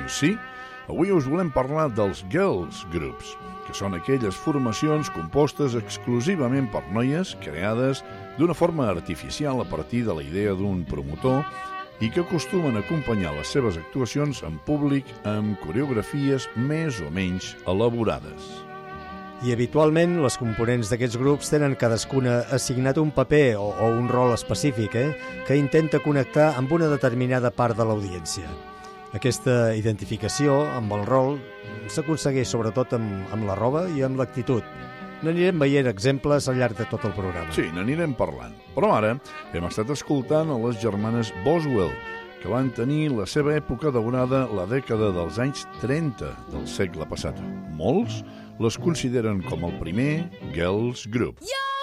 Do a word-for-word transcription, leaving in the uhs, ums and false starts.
Doncs sí, avui us volem parlar dels girls groups, que són aquelles formacions compostes exclusivament per noies creades d'una forma artificial a partir de la idea d'un promotor i que acostumen a acompanyar les seves actuacions en públic amb coreografies més o menys elaborades. I habitualment les components d'aquests grups tenen cadascuna assignat un paper o, o un rol específic eh, que intenta connectar amb una determinada part de l'audiència. Aquesta identificació amb el rol s'aconsegueix sobretot amb, amb la roba i amb l'actitud. N'anirem veient exemples al llarg de tot el programa. Sí, n'anirem parlant. Però ara hem estat escoltant a les germanes Boswell, que van tenir la seva època daurada la dècada dels anys trenta del segle passat. Molts les consideren com el primer girls group. Yeah!